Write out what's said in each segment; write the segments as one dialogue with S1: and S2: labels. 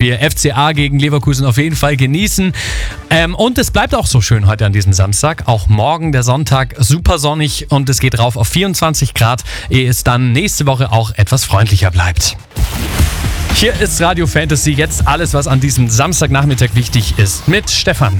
S1: wir FCA gegen Leverkusen auf jeden Fall genießen. Und es bleibt auch so schön heute an diesem Samstag. Auch morgen, der Sonntag, super sonnig und es geht rauf auf 24 Grad, ehe es dann nächste Woche auch etwas freundlicher bleibt. Hier ist Radio Fantasy, jetzt alles, was an diesem Samstagnachmittag wichtig ist, mit Stefan.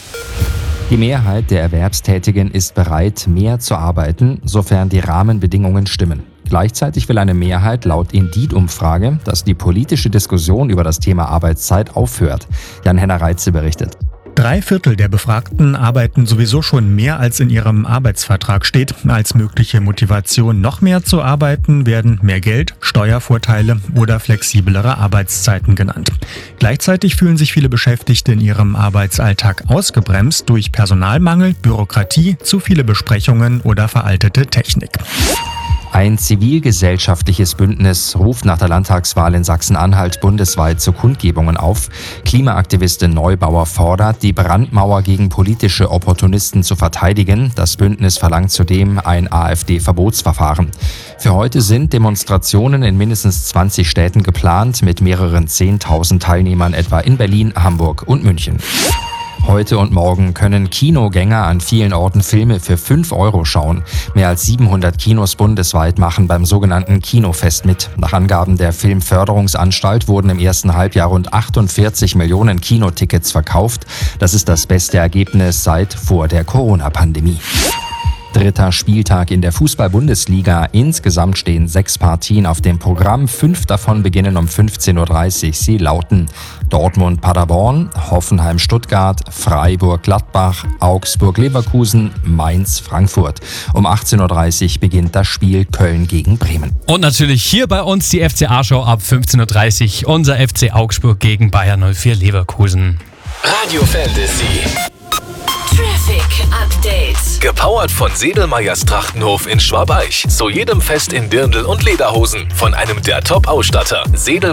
S2: Die Mehrheit der Erwerbstätigen ist bereit, mehr zu arbeiten, sofern die Rahmenbedingungen stimmen. Gleichzeitig will eine Mehrheit laut Indeed-Umfrage, dass die politische Diskussion über das Thema Arbeitszeit aufhört. Jan-Henner Reitze berichtet.
S3: 3/4 der Befragten arbeiten sowieso schon mehr, als in ihrem Arbeitsvertrag steht. Als mögliche Motivation, noch mehr zu arbeiten, werden mehr Geld, Steuervorteile oder flexiblere Arbeitszeiten genannt. Gleichzeitig fühlen sich viele Beschäftigte in ihrem Arbeitsalltag ausgebremst durch Personalmangel, Bürokratie, zu viele Besprechungen oder veraltete Technik.
S2: Ein zivilgesellschaftliches Bündnis ruft nach der Landtagswahl in Sachsen-Anhalt bundesweit zu Kundgebungen auf. Klimaaktivistin Neubauer fordert, die Brandmauer gegen politische Opportunisten zu verteidigen. Das Bündnis verlangt zudem ein AfD-Verbotsverfahren. Für heute sind Demonstrationen in mindestens 20 Städten geplant, mit mehreren 10.000 Teilnehmern etwa in Berlin, Hamburg und München. Heute und morgen können Kinogänger an vielen Orten Filme für 5 € schauen. Mehr als 700 Kinos bundesweit machen beim sogenannten Kinofest mit. Nach Angaben der Filmförderungsanstalt wurden im ersten Halbjahr rund 48 Millionen Kinotickets verkauft. Das ist das beste Ergebnis seit vor der Corona-Pandemie. 3. Spieltag in der Fußball-Bundesliga. Insgesamt stehen 6 Partien auf dem Programm. 5 davon beginnen um 15.30 Uhr. Sie lauten Dortmund-Paderborn, Hoffenheim-Stuttgart, Freiburg-Gladbach, Augsburg-Leverkusen, Mainz-Frankfurt. Um 18.30 Uhr beginnt das Spiel Köln gegen Bremen.
S1: Und natürlich hier bei uns die FCA-Show ab 15.30 Uhr. Unser FC Augsburg gegen Bayer 04 Leverkusen.
S4: Radio Fantasy.
S5: Traffic Update.
S4: Gepowert von Sedelmeyers Trachtenhof in Schwabeich. Zu jedem Fest in Dirndl und Lederhosen. Von einem der Top-Ausstatter.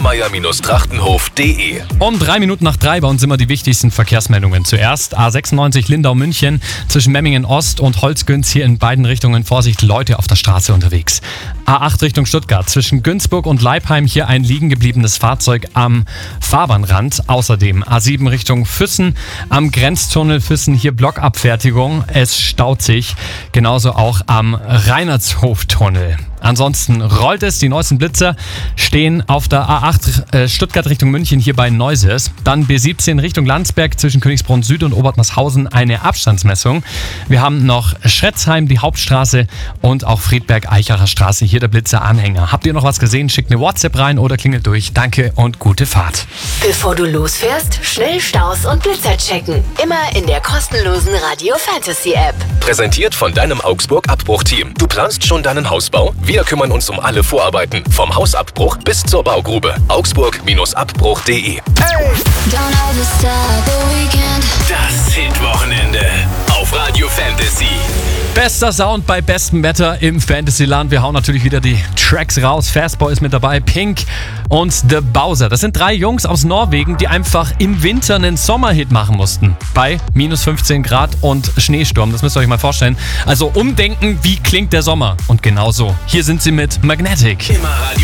S4: Sedelmeyer-Trachtenhof.de.
S1: Um 3:03 bei uns immer die wichtigsten Verkehrsmeldungen. Zuerst A96 Lindau-München zwischen Memmingen Ost und Holzgünz hier in beiden Richtungen. Vorsicht, Leute auf der Straße unterwegs. A8 Richtung Stuttgart zwischen Günzburg und Leipheim hier ein liegen gebliebenes Fahrzeug am Fahrbahnrand. Außerdem A7 Richtung Füssen am Grenztunnel Füssen hier Blockabfertigung. Es staut sich. Genauso auch am Reinertshoftunnel. Ansonsten rollt es. Die neuesten Blitzer stehen auf der A8 Stuttgart Richtung München hier bei Neuses. Dann B17 Richtung Landsberg zwischen Königsbrunn Süd und Obertmarshausen eine Abstandsmessung. Wir haben noch Schretzheim, die Hauptstraße und auch Friedberg-Eichacher Straße. Hier der Blitzer-Anhänger. Habt ihr noch was gesehen? Schickt eine WhatsApp rein oder klingelt durch. Danke und gute Fahrt.
S5: Bevor du losfährst, schnell Staus und Blitzer checken. Immer in der kostenlosen Radio Fantasy App.
S4: Präsentiert von deinem Augsburg-Abbruchteam. Du planst schon deinen Hausbau? Wir kümmern uns um alle Vorarbeiten. Vom Hausabbruch bis zur Baugrube. Augsburg-Abbruch.de.
S6: Das
S4: Hit-Wochenende auf Radio Fantasy.
S1: Bester Sound bei bestem Wetter im Fantasyland. Wir hauen natürlich wieder die Tracks raus. Fastboy ist mit dabei, Pink und The Bowser. Das sind 3 Jungs aus Norwegen, die einfach im Winter einen Sommerhit machen mussten. Bei minus 15 Grad und Schneesturm. Das müsst ihr euch mal vorstellen. Also umdenken, wie klingt der Sommer? Und genauso. Hier sind sie mit Magnetic.
S4: Immer Radio